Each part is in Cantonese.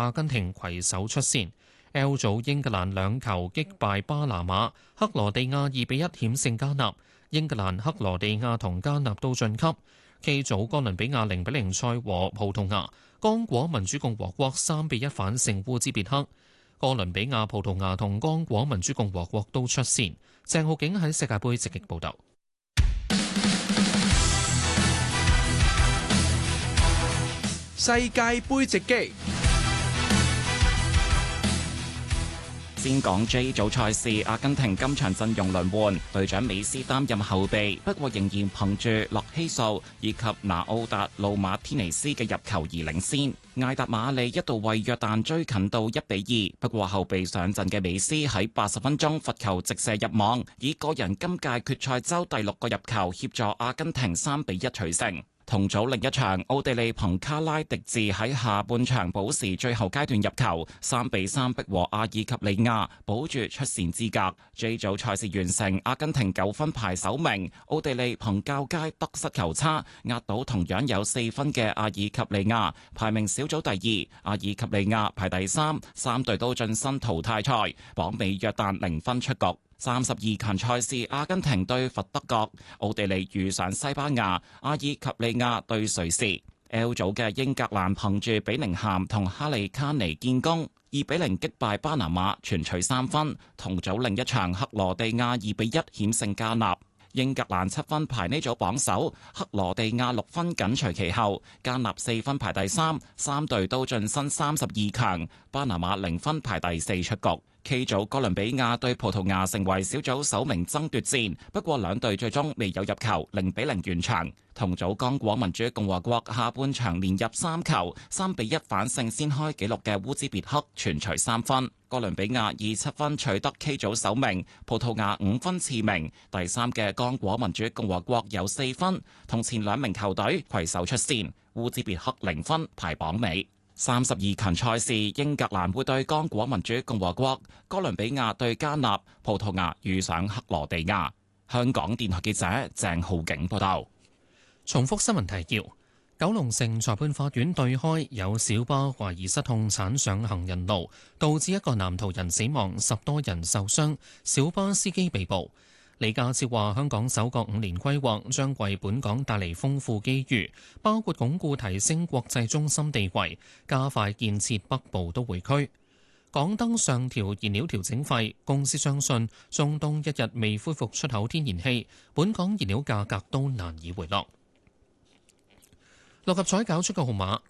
阿根廷攜手出線。L 組英格蘭兩球擊敗巴拿馬，克羅地亞2-1險勝加納。英格蘭、克羅地亞同加納都晉級。K 組哥倫比亞0-0賽和葡萄牙，剛果民主共和國3-1反勝烏茲別克。哥倫比亞、葡萄牙同剛果民主共和國都出線。鄭浩景喺世界盃直擊報導。 世界盃直擊。 先講 J 組賽事，阿根廷今場陣容輪換，隊長美斯擔任後備，不過仍然憑住洛希素以及拿奧達路馬天尼斯嘅入球而領先。艾達馬利一度為約旦追近到1-2，不過後備上陣嘅美斯喺80分鐘罰球直射入網，以個人今屆決賽周第6個入球協助阿根廷3-1取勝。同組另一場，奧地利憑卡拉迪治喺下半場補時最後階段入球，3-3逼和阿爾及利亞，保住出線資格。J 組賽事完成，阿根廷9分排首名，奧地利憑較佳得失球差壓倒同樣有4分嘅阿爾及利亞，排名小組第2，阿爾及利亞排第3，三隊都晉身淘汰賽，榜尾約旦0分出局。32強賽事，阿根廷對佛得角，奧地利遇上西班牙，阿爾及利亞對瑞士。L 組嘅英格蘭憑住比寧咸同哈利卡尼建功，2-0擊敗巴拿馬，全取3分。同組另一場，克羅地亞2-1險勝加納。英格蘭7分排呢組榜首，克羅地亞6分緊隨其後，加納4分排第3，三隊都晉身32強，巴拿馬0分排第4出局。K 組哥倫比亞對葡萄牙成為小組首名爭奪戰，不過兩隊最終未有入球，0-0完場。同組剛果民主共和國下半場連入3球，3-1反勝先開紀錄嘅烏茲別克，全取3分。哥倫比亞以7分取得 K 組首名，葡萄牙5分次名，第3嘅剛果民主共和國有4分，同前兩名球隊攜手出線。烏茲別克0分排榜尾。32強賽事，英格蘭會對剛果民主共和國，哥倫比亞對加納，葡萄牙遇上克羅地亞。香港電台記者鄭浩景報道。 重複新聞提要：九龍城裁判法院對開有小巴懷疑失控鏟上行人路，導致一個男途人死亡，10多人受傷，小巴司機被捕。李家超話：香港首個5年規劃將為本港帶嚟豐富機遇，包括鞏固提升國際中心地位，加快建設北部都會區。港燈上調燃料調整費，公司相信中東一日未恢復出口天然氣，本港燃料價格都難以回落。六合彩攪出嘅號碼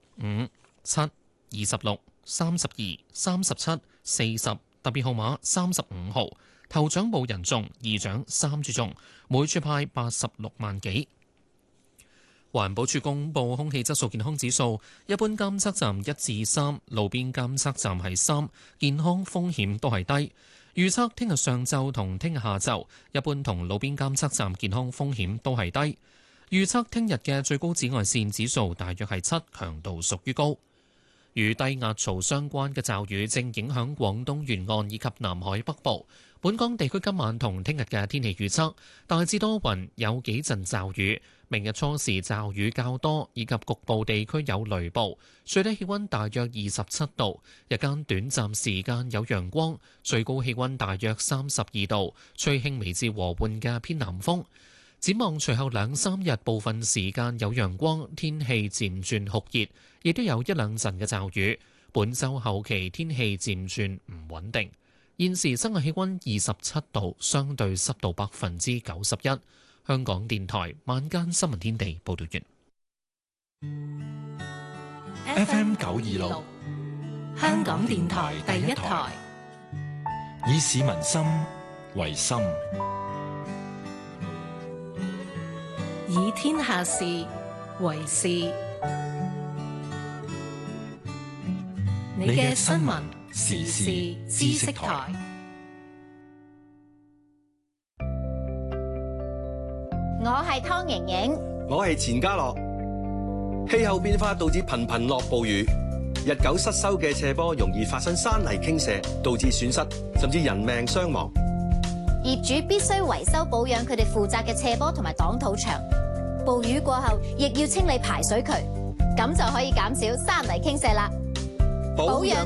5、7、26、32、37、40，特別號碼35號。頭獎冇人中，二獎3注中，每注派86萬幾。環保署公布空氣質素健康指數，一般監測站1至3，路邊監測站係3，健康風險都係低。預測聽日上晝同聽日下晝，一般同路邊監測站健康風險都係低。預測聽日嘅最高紫外線指數大約係7，強度屬於高。與低壓槽相關嘅驟雨正影響廣東沿岸以及南海北部。本港地區今晚同聽日嘅天氣預測，大致多雲，有幾陣驟雨。明日初時驟雨較多，以及局部地區有雷暴。最低氣溫大約27度，日間短暫時間有陽光，最高氣溫大約32度，吹輕微至和緩嘅偏南風。展望隨後2-3日，部分時間有陽光，天氣漸轉酷熱，亦都有1-2陣嘅驟雨。本週後期天氣漸轉唔穩定。現時室外氣溫27度，相對濕度91%。香港電台晚間新聞天地報道完。 FM 926， 香港電台第一台， 以市民心為心， 以天下事為事。你嘅新聞時事知識台。 我係湯盈盈， 我係錢嘉樂。氣候變化導致頻頻落暴雨，日久失修嘅斜坡容易發生山泥傾瀉，導致損失甚至人命傷亡。 業主必須維修保養佢哋負責嘅斜坡同埋擋土牆。暴雨過後，亦要清理排水渠，咁就可以減少山泥傾瀉啦。保養